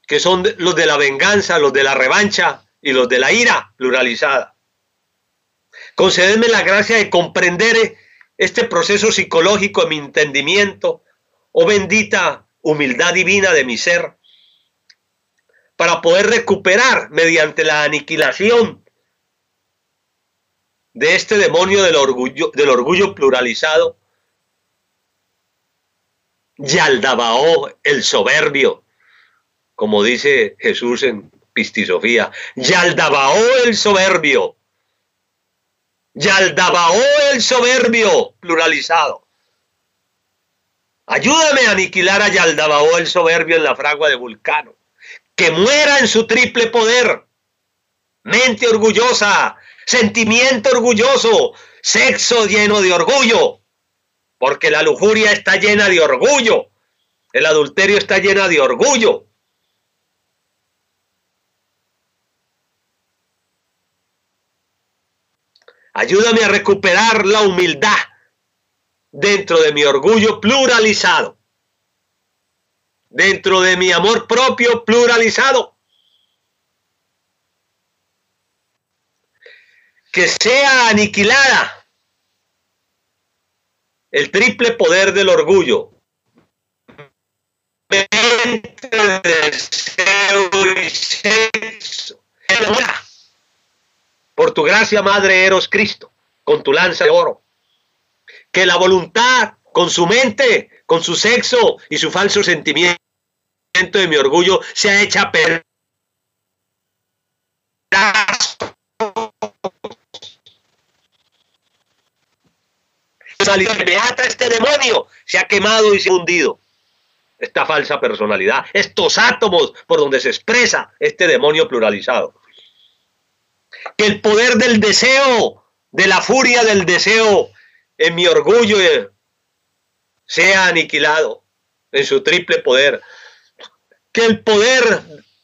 que son los de la venganza, los de la revancha y los de la ira pluralizada. Concededme la gracia de comprender este proceso psicológico en mi entendimiento, oh bendita humildad divina de mi ser, para poder recuperar mediante la aniquilación de este demonio del orgullo pluralizado, Yaldabaoth el soberbio, como dice Jesús en Pistisofía, Yaldabaoth el soberbio, Yaldabaoth el soberbio pluralizado. Ayúdame a aniquilar a Yaldabaoth el soberbio en la fragua de Vulcano, que muera en su triple poder: mente orgullosa, sentimiento orgulloso, sexo lleno de orgullo, porque la lujuria está llena de orgullo, el adulterio está lleno de orgullo. Ayúdame a recuperar la humildad dentro de mi orgullo pluralizado, dentro de mi amor propio pluralizado. Que sea aniquilada el triple poder del orgullo, mente, deseo y sexo. Por tu gracia, Madre Eros Cristo, con tu lanza de oro, que la voluntad, con su mente, con su sexo y su falso sentimiento de mi orgullo, sea hecha pedazos. Me ata este demonio, se ha quemado y se ha hundido esta falsa personalidad, estos átomos por donde se expresa este demonio pluralizado. Que el poder del deseo, de la furia del deseo en mi orgullo sea aniquilado en su triple poder. Que el poder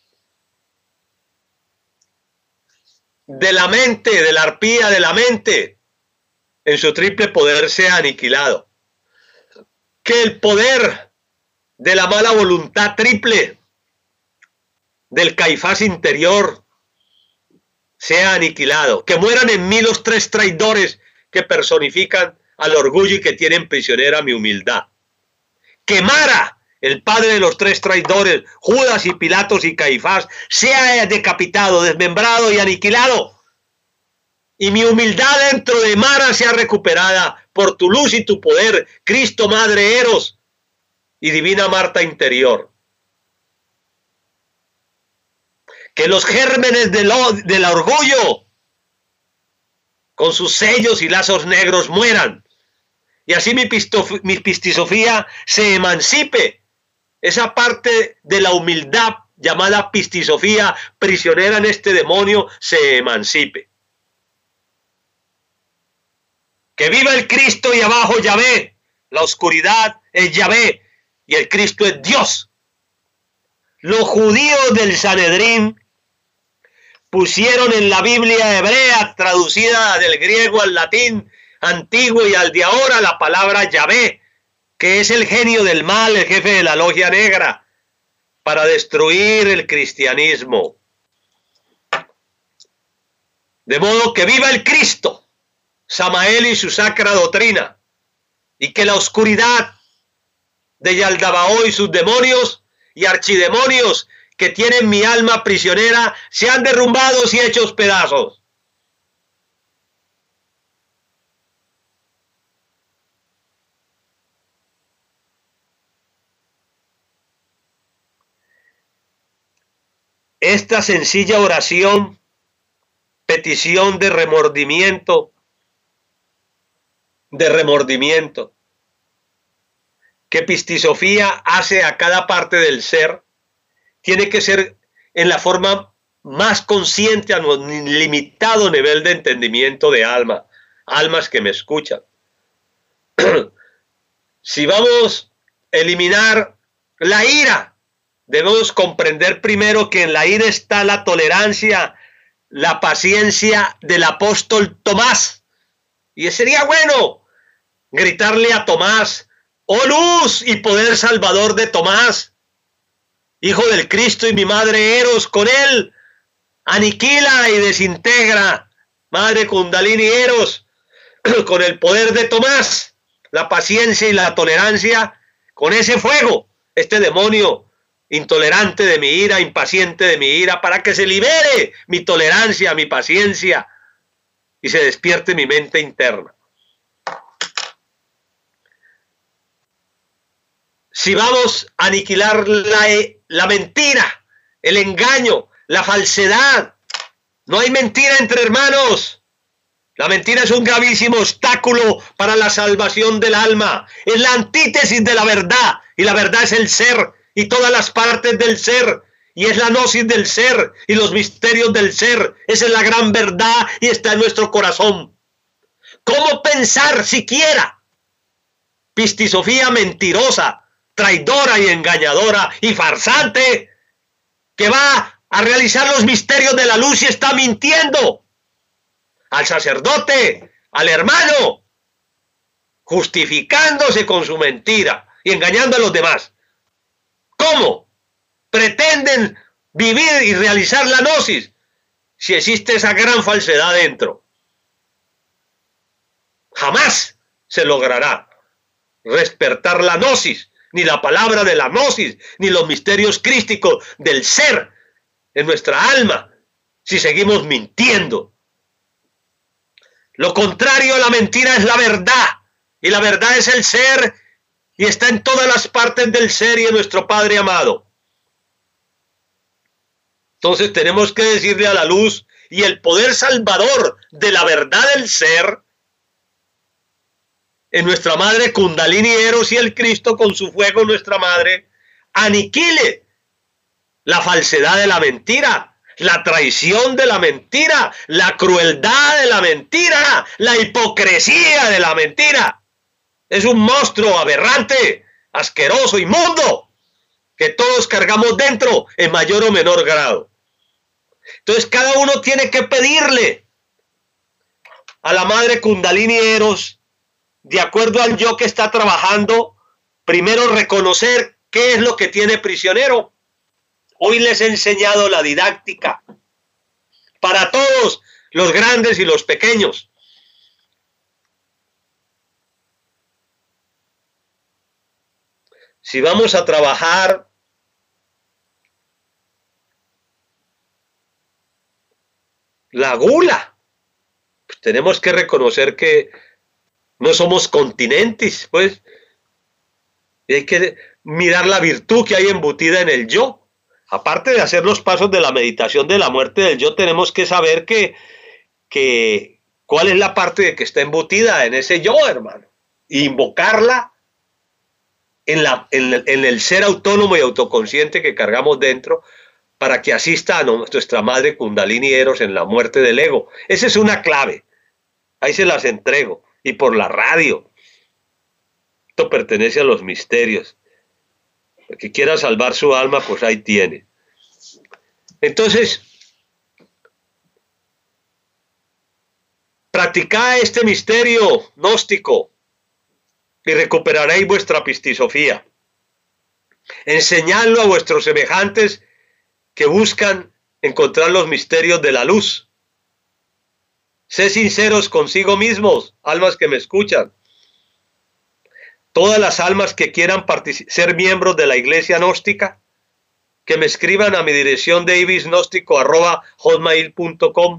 de la mente, de la arpía de la mente, en su triple poder sea aniquilado. Que el poder de la mala voluntad triple, del Caifás interior, sea aniquilado. Que mueran en mí los tres traidores que personifican al orgullo y que tienen prisionera mi humildad. Que Mara, el padre de los tres traidores, Judas y Pilatos y Caifás, sea decapitado, desmembrado y aniquilado. Y mi humildad dentro de Mara sea recuperada por tu luz y tu poder, Cristo, Madre Eros y Divina Marta interior. Que los gérmenes del orgullo, con sus sellos y lazos negros, mueran. Y así mi pistisofía se emancipe. Esa parte de la humildad llamada pistisofía, prisionera en este demonio, se emancipe. Que viva el Cristo y abajo Yahvé. La oscuridad es Yahvé y el Cristo es Dios. Los judíos del Sanedrín pusieron en la Biblia hebrea, traducida del griego al latín antiguo y al de ahora, la palabra Yahvé, que es el genio del mal, el jefe de la logia negra, para destruir el cristianismo. De modo que viva el Cristo, Samael y su sacra doctrina, y que la oscuridad de Yaldabaoth y sus demonios y archidemonios que tienen mi alma prisionera sean derrumbados y hechos pedazos. Esta sencilla oración, petición de remordimiento, que Pistisofía hace a cada parte del ser, tiene que ser en la forma más consciente a un limitado nivel de entendimiento de almas que me escuchan. Si vamos a eliminar la ira, debemos comprender primero que en la ira está la tolerancia, la paciencia del apóstol Tomás. Y sería bueno gritarle a Tomás: oh luz y poder salvador de Tomás, hijo del Cristo y mi madre Eros, con él aniquila y desintegra, madre Kundalini Eros, con el poder de Tomás, la paciencia y la tolerancia, con ese fuego, este demonio intolerante de mi ira, impaciente de mi ira, para que se libere mi tolerancia, mi paciencia y se despierte mi mente interna. Si vamos a aniquilar la mentira, el engaño, la falsedad, no hay mentira entre hermanos. La mentira es un gravísimo obstáculo para la salvación del alma. Es la antítesis de la verdad, y la verdad es el ser y todas las partes del ser, y es la gnosis del ser y los misterios del ser. Esa es la gran verdad y está en nuestro corazón. ¿Cómo pensar siquiera pistisofía mentirosa, traidora y engañadora y farsante, que va a realizar los misterios de la luz y está mintiendo al sacerdote, al hermano, justificándose con su mentira y engañando a los demás? ¿Cómo pretenden vivir y realizar la gnosis si existe esa gran falsedad dentro? Jamás se logrará despertar la gnosis, ni la palabra de la gnosis, ni los misterios crísticos del ser en nuestra alma, si seguimos mintiendo. Lo contrario a la mentira es la verdad, y la verdad es el ser, y está en todas las partes del ser y en nuestro Padre amado. Entonces tenemos que decirle a la luz y el poder salvador de la verdad del ser, en nuestra madre Kundalini Eros y el Cristo con su fuego, nuestra madre, aniquile la falsedad de la mentira, la traición de la mentira, la crueldad de la mentira, la hipocresía de la mentira. Es un monstruo aberrante, asqueroso, inmundo, que todos cargamos dentro en mayor o menor grado. Entonces cada uno tiene que pedirle a la madre Kundalini Eros, de acuerdo al yo que está trabajando, primero reconocer qué es lo que tiene prisionero. Hoy les he enseñado la didáctica para todos, los grandes y los pequeños. Si vamos a trabajar la gula, pues tenemos que reconocer que no somos continentes, pues. Y hay que mirar la virtud que hay embutida en el yo. Aparte de hacer los pasos de la meditación de la muerte del yo, tenemos que saber cuál es la parte que está embutida en ese yo, hermano. E invocarla en el ser autónomo y autoconsciente que cargamos dentro, para que asista a nuestra madre Kundalini Eros en la muerte del ego. Esa es una clave. Ahí se las entrego. Y por la radio. Esto pertenece a los misterios. El que quiera salvar su alma, pues ahí tiene. Entonces, practicad este misterio gnóstico y recuperaréis vuestra pistisofía. Enseñadlo a vuestros semejantes que buscan encontrar los misterios de la luz. Sé sinceros consigo mismos, almas que me escuchan. Todas las almas que quieran ser miembros de la iglesia gnóstica, que me escriban a mi dirección de ibisgnóstico@hotmail.com,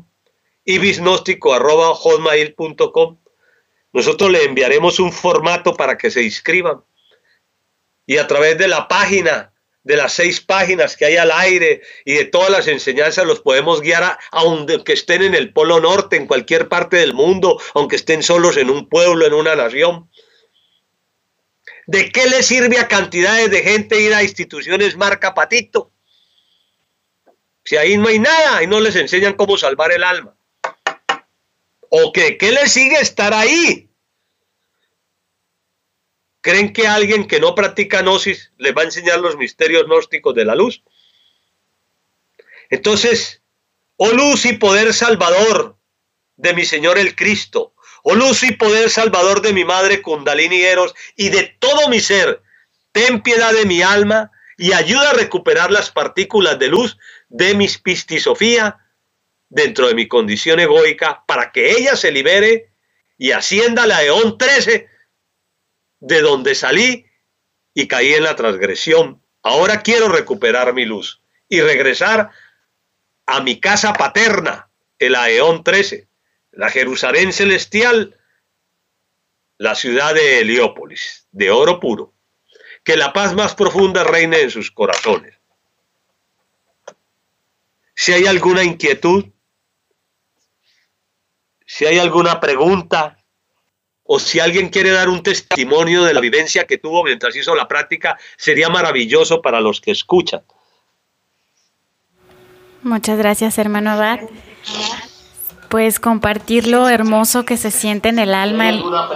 ibisgnóstico@hotmail.com. Nosotros le enviaremos un formato para que se inscriban. Y a través de la página, de las 6 páginas que hay al aire y de todas las enseñanzas, los podemos guiar aunque estén en el Polo Norte, en cualquier parte del mundo, aunque estén solos en un pueblo, en una nación. ¿De qué le sirve a cantidades de gente ir a instituciones marca Patito? Si ahí no hay nada y no les enseñan cómo salvar el alma. ¿O qué les sigue estar ahí? ¿Creen que alguien que no practica gnosis les va a enseñar los misterios gnósticos de la luz? Entonces, oh luz y poder salvador de mi Señor el Cristo, oh luz y poder salvador de mi madre Kundalini Eros y de todo mi ser, ten piedad de mi alma y ayuda a recuperar las partículas de luz de mi pistisofía dentro de mi condición egoica para que ella se libere y ascienda a la eón 13 de donde salí y caí en la transgresión. Ahora quiero recuperar mi luz y regresar a mi casa paterna, el Aeón 13, la Jerusalén celestial, la ciudad de Heliópolis, de oro puro. Que la paz más profunda reine en sus corazones. Si hay alguna inquietud, si hay alguna pregunta, o si alguien quiere dar un testimonio de la vivencia que tuvo mientras hizo la práctica, sería maravilloso para los que escuchan. Muchas gracias, hermano Abad. Pues compartir lo hermoso que se siente en el alma,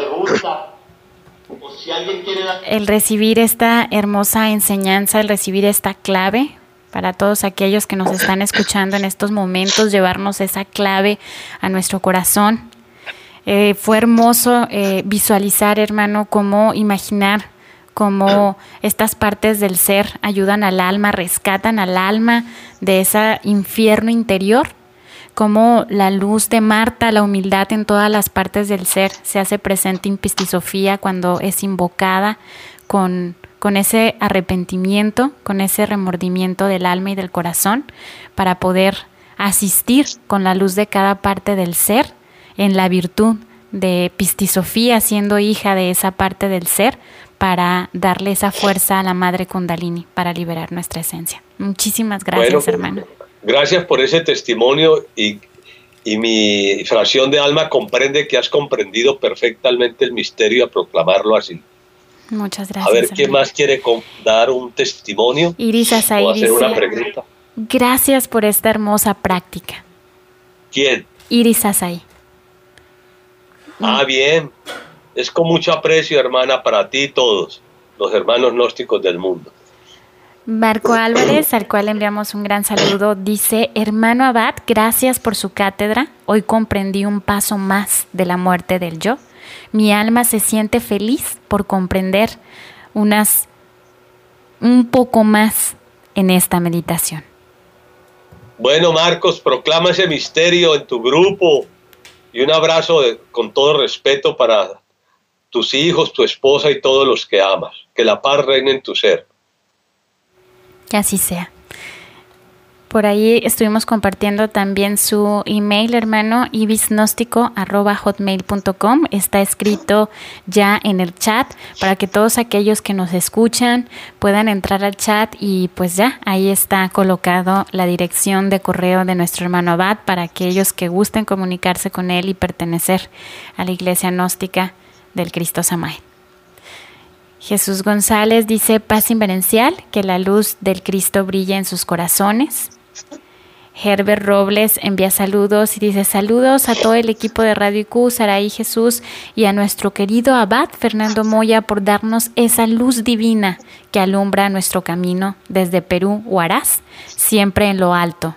el recibir esta hermosa enseñanza, el recibir esta clave para todos aquellos que nos están escuchando en estos momentos, llevarnos esa clave a nuestro corazón. Fue hermoso visualizar, hermano, cómo imaginar cómo estas partes del ser ayudan al alma, rescatan al alma de ese infierno interior, cómo la luz de Marta, la humildad en todas las partes del ser se hace presente en pistisofía cuando es invocada con ese arrepentimiento, con ese remordimiento del alma y del corazón para poder asistir con la luz de cada parte del ser en la virtud de pistisofía, siendo hija de esa parte del ser, para darle esa fuerza a la Madre Kundalini para liberar nuestra esencia. Muchísimas gracias, hermano. Gracias por ese testimonio y mi fracción de alma comprende que has comprendido perfectamente el misterio a proclamarlo así. Muchas gracias. A ver, ¿quién más quiere dar un testimonio? Iris Asai o hacer una pregunta. Gracias por esta hermosa práctica. ¿Quién? Iris Asai. Ah, bien. Es con mucho aprecio, hermana, para ti y todos los hermanos gnósticos del mundo. Marco Álvarez, al cual enviamos un gran saludo, dice: hermano Abad, gracias por su cátedra. Hoy comprendí un paso más de la muerte del yo. Mi alma se siente feliz por comprender un poco más en esta meditación. Bueno, Marcos, proclama ese misterio en tu grupo y un abrazo con todo respeto para tus hijos, tu esposa y todos los que amas. Que la paz reine en tu ser. Que así sea. Por ahí estuvimos compartiendo también su email, hermano, ibisgnóstico@hotmail.com. Está escrito ya en el chat para que todos aquellos que nos escuchan puedan entrar al chat y pues ya ahí está colocado la dirección de correo de nuestro hermano Abad para aquellos que gusten comunicarse con él y pertenecer a la Iglesia Gnóstica del Cristo Samael. Jesús González dice: paz inverencial, que la luz del Cristo brille en sus corazones. Herbert Robles envía saludos y dice: saludos a todo el equipo de Radio IQ, Saraí Jesús y a nuestro querido Abad Fernando Moya por darnos esa luz divina que alumbra nuestro camino desde Perú, Huaraz, siempre en lo alto.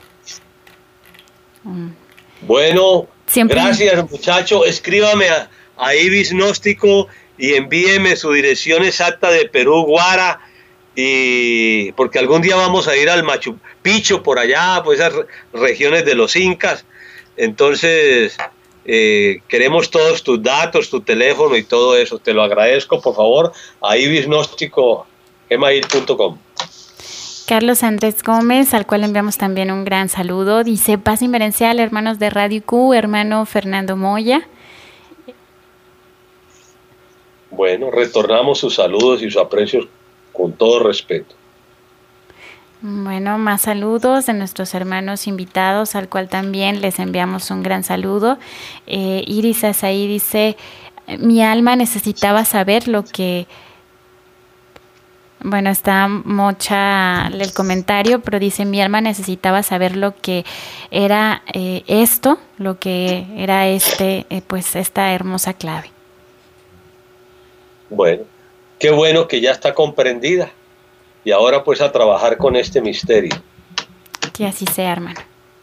Bueno, gracias muchacho, escríbame a Ibis Gnóstico y envíeme su dirección exacta de Perú, Guara, y porque algún día vamos a ir al Machu Picchu por allá, por esas regiones de los incas. Entonces queremos todos tus datos, tu teléfono y todo eso. Te lo agradezco, por favor, a ibisgnóstico@gmail.com. Carlos Andrés Gómez, al cual enviamos también un gran saludo, dice: paz inverencial, hermanos de Radio Q, hermano Fernando Moya. Bueno, retornamos sus saludos y sus aprecios con todo respeto. Bueno, más saludos de nuestros hermanos invitados, al cual también les enviamos un gran saludo. Iris Asai dice: mi alma necesitaba saber lo que... Bueno, está mocha el comentario, pero dice: mi alma necesitaba saber lo que era esto, lo que era pues esta hermosa clave. Bueno, qué bueno que ya está comprendida y ahora pues a trabajar con este misterio. Que así sea, hermano.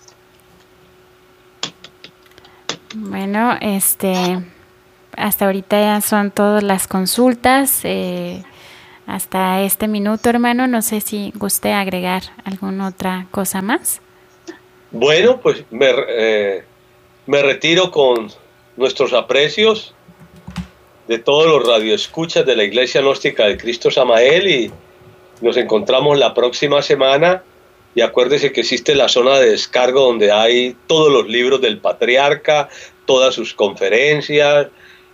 Bueno, hasta ahorita ya son todas las consultas. hasta este minuto, hermano. No sé si guste agregar alguna otra cosa más. Bueno, pues me retiro con nuestros aprecios de todos los radioescuchas de la Iglesia Gnóstica de Cristo Samael, y nos encontramos la próxima semana. Y acuérdese que existe la zona de descargo donde hay todos los libros del patriarca, todas sus conferencias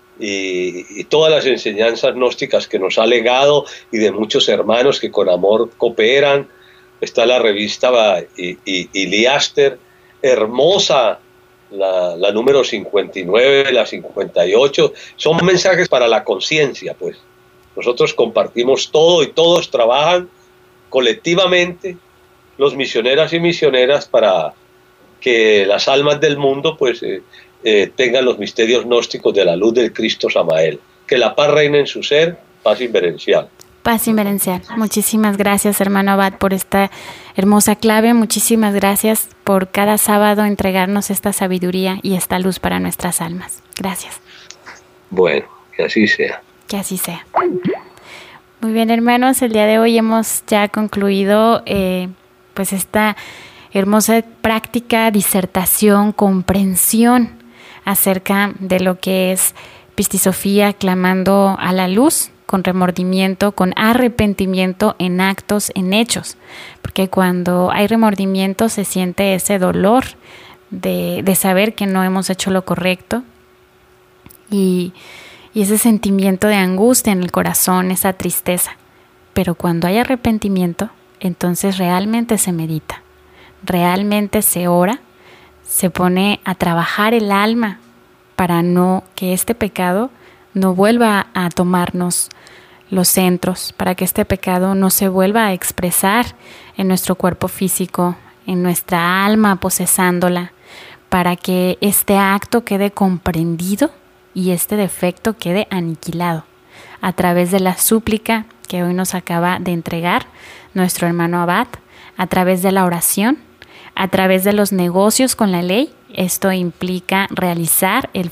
y todas las enseñanzas gnósticas que nos ha legado, y de muchos hermanos que con amor cooperan. Está la revista Iliaster, hermosa, la número 59, la 58. Son mensajes para la conciencia, pues. Nosotros compartimos todo y todos trabajan colectivamente, los misioneras y misioneras, para que las almas del mundo pues tengan los misterios gnósticos de la luz del Cristo Samael. Que la paz reine en su ser, paz inverencial. Paz inverencial. Muchísimas gracias, hermano Abad, por esta hermosa clave. Muchísimas gracias por cada sábado entregarnos esta sabiduría y esta luz para nuestras almas. Gracias. Bueno, que así sea. Que así sea. Muy bien, hermanos, el día de hoy hemos ya concluido pues esta hermosa práctica, disertación, comprensión acerca de lo que es Pistisofía, clamando a la luz, con remordimiento, con arrepentimiento en actos, en hechos. Porque cuando hay remordimiento se siente ese dolor de saber que no hemos hecho lo correcto, y ese sentimiento de angustia en el corazón, esa tristeza. Pero cuando hay arrepentimiento, entonces realmente se medita, realmente se ora, se pone a trabajar el alma para que este pecado no vuelva a tomarnos los centros, para que este pecado no se vuelva a expresar en nuestro cuerpo físico, en nuestra alma posesándola, para que este acto quede comprendido y este defecto quede aniquilado a través de la súplica que hoy nos acaba de entregar nuestro hermano Abad, a través de la oración, a través de los negocios con la ley. Esto implica realizar el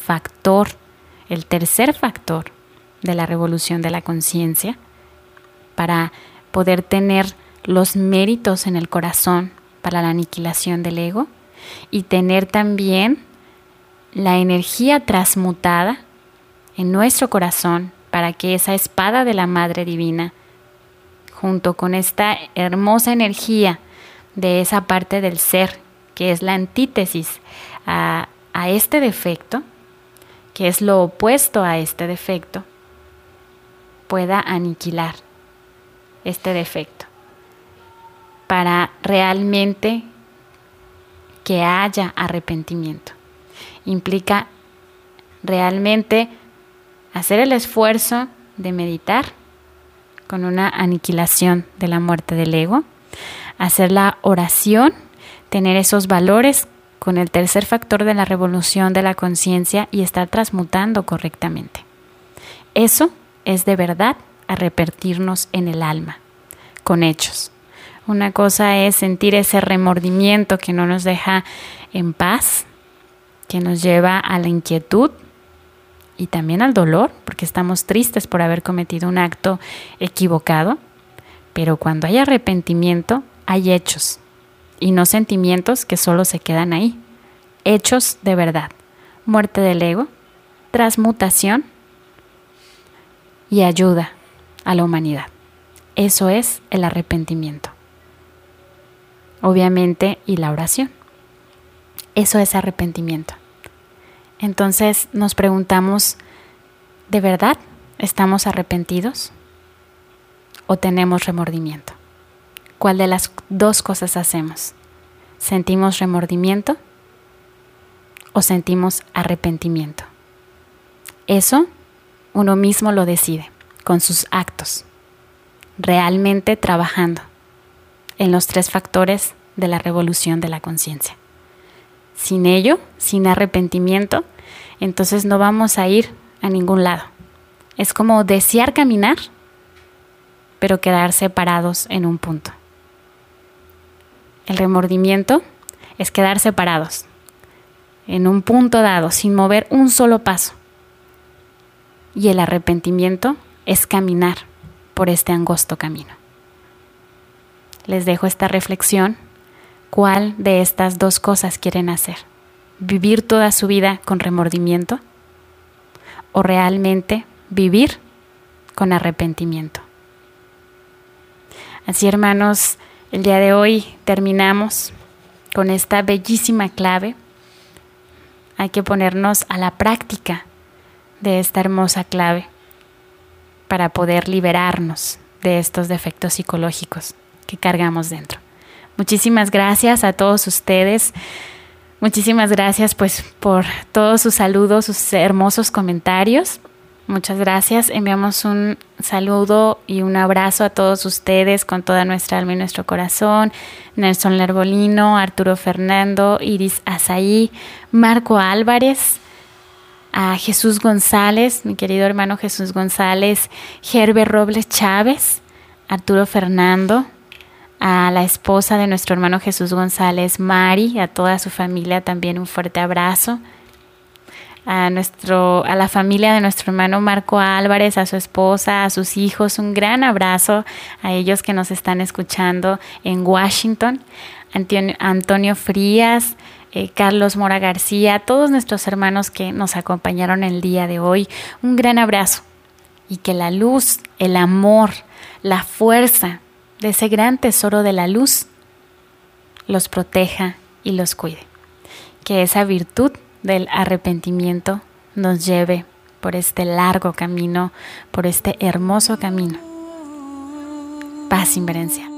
tercer factor de la revolución de la conciencia, para poder tener los méritos en el corazón para la aniquilación del ego, y tener también la energía transmutada en nuestro corazón para que esa espada de la Madre Divina, junto con esta hermosa energía de esa parte del ser que es la antítesis a este defecto, que es lo opuesto a este defecto, pueda aniquilar este defecto, para realmente que haya arrepentimiento. Implica realmente hacer el esfuerzo de meditar con una aniquilación de la muerte del ego, hacer la oración, tener esos valores con el tercer factor de la revolución de la conciencia y estar transmutando correctamente. Eso es de verdad arrepentirnos en el alma, con hechos. Una cosa es sentir ese remordimiento que no nos deja en paz, que nos lleva a la inquietud y también al dolor, porque estamos tristes por haber cometido un acto equivocado. Pero cuando hay arrepentimiento, hay hechos, y no sentimientos que solo se quedan ahí. Hechos de verdad, muerte del ego, transmutación y ayuda a la humanidad. Eso es el arrepentimiento. Obviamente, y la oración. Eso es arrepentimiento. Entonces nos preguntamos, ¿de verdad estamos arrepentidos o tenemos remordimiento? ¿Cuál de las dos cosas hacemos? ¿Sentimos remordimiento o sentimos arrepentimiento? Eso uno mismo lo decide con sus actos, realmente trabajando en los tres factores de la revolución de la conciencia. Sin ello, sin arrepentimiento, entonces no vamos a ir a ningún lado. Es como desear caminar, pero quedarse parados en un punto. El remordimiento es quedarse parados en un punto dado, sin mover un solo paso. Y el arrepentimiento es caminar por este angosto camino. Les dejo esta reflexión. ¿Cuál de estas dos cosas quieren hacer? ¿Vivir toda su vida con remordimiento? ¿O realmente vivir con arrepentimiento? Así, hermanos, el día de hoy terminamos con esta bellísima clave. Hay que ponernos a la práctica de esta hermosa clave para poder liberarnos de estos defectos psicológicos que cargamos dentro. Muchísimas gracias a todos ustedes. Muchísimas gracias por todos sus saludos, sus hermosos comentarios. Muchas gracias. Enviamos un saludo y un abrazo a todos ustedes con toda nuestra alma y nuestro corazón. Nelson Lerbolino, Arturo Fernando, Iris Azaí, Marco Álvarez, a Jesús González, mi querido hermano Jesús González, Gerber Robles Chávez, Arturo Fernando, a la esposa de nuestro hermano Jesús González, Mari, a toda su familia también un fuerte abrazo. A la familia de nuestro hermano Marco Álvarez, a su esposa, a sus hijos, un gran abrazo a ellos que nos están escuchando en Washington. Antonio Frías, Carlos Mora García, todos nuestros hermanos que nos acompañaron el día de hoy, un gran abrazo y que la luz, el amor, la fuerza de ese gran tesoro de la luz los proteja y los cuide. Que esa virtud del arrepentimiento nos lleve por este largo camino, por este hermoso camino. Paz sin verencia.